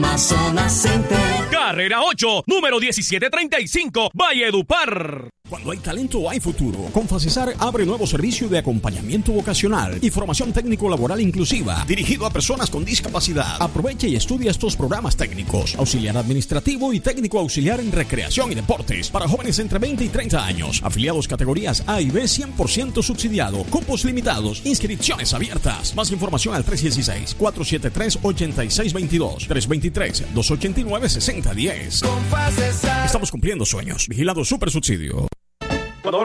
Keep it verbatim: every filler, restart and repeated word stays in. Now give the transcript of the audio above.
Zona Center. Carrera ocho, número diecisiete treinta y cinco, Valledupar. Cuando hay talento, hay futuro. Con Facesar abre nuevo servicio de acompañamiento vocacional y formación técnico-laboral inclusiva, dirigido a personas con discapacidad. Aprovecha y estudia estos programas técnicos: auxiliar administrativo y técnico auxiliar en recreación y deportes para jóvenes entre veinte y treinta años. Afiliados categorías A y B, cien por ciento subsidiado. Cupos limitados. Inscripciones abiertas. Más información al tres uno seis, cuatro siete tres, ocho seis dos dos, tres dos tres, dos ocho nueve, seis cero uno cero. Estamos cumpliendo sueños. Vigilado Super Subsidio.